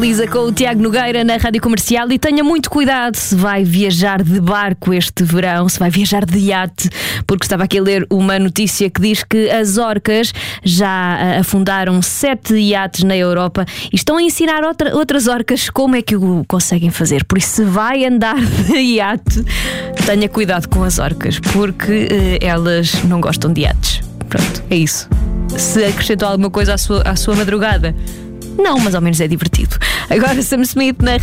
Lisa com o Tiago Nogueira na Rádio Comercial. E tenha muito cuidado se vai viajar de barco este verão, se vai viajar de iate, porque estava aqui a ler uma notícia que diz que as orcas já afundaram 7 iates na Europa e estão a ensinar outras orcas como é que o conseguem fazer. Por isso, se vai andar de iate, tenha cuidado com as orcas, porque elas não gostam de iates. Pronto, é isso. Se acrescentou alguma coisa à sua madrugada, não, mas ao menos é divertido. Agora Sam Smith na